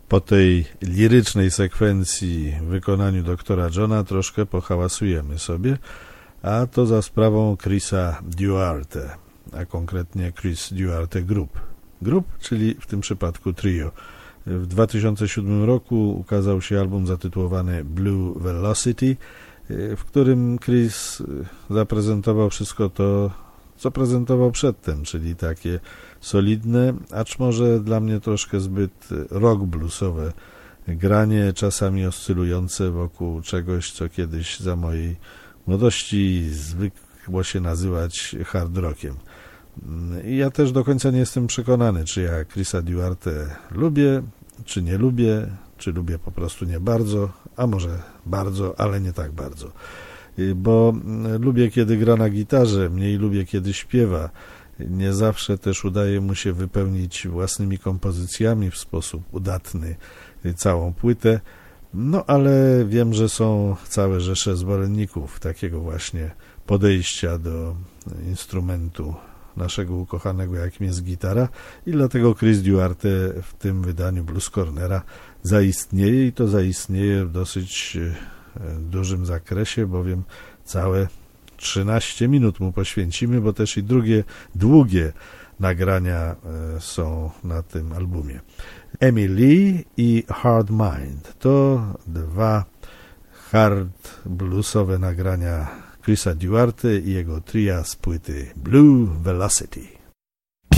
Po tej lirycznej sekwencji w wykonaniu doktora Johna troszkę pohałasujemy sobie, a to za sprawą Chrisa Duarte, a konkretnie Chris Duarte Group, czyli w tym przypadku trio. W 2007 roku ukazał się album zatytułowany Blue Velocity, w którym Chris zaprezentował wszystko to, co prezentował przedtem, czyli takie solidne, acz może dla mnie troszkę zbyt rock bluesowe granie, czasami oscylujące wokół czegoś, co kiedyś za mojej młodości zwykło się nazywać hard rockiem. I ja też do końca nie jestem przekonany, czy ja Chrisa Duarte lubię, czy nie lubię, czy lubię po prostu nie bardzo, a może bardzo, ale nie tak bardzo. Bo lubię, kiedy gra na gitarze, mniej lubię, kiedy śpiewa. Nie zawsze też udaje mu się wypełnić własnymi kompozycjami w sposób udatny całą płytę, no ale wiem, że są całe rzesze zwolenników takiego właśnie podejścia do instrumentu naszego ukochanego, jakim jest gitara, i dlatego Chris Duarte w tym wydaniu Blues Cornera zaistnieje i to zaistnieje w dosyć dużym zakresie, bowiem całe 13 minut mu poświęcimy, bo też i drugie długie nagrania są na tym albumie. Emily i Hard Mind to dwa hard bluesowe nagrania Chrisa Duarte i jego tria z płyty Blue Velocity.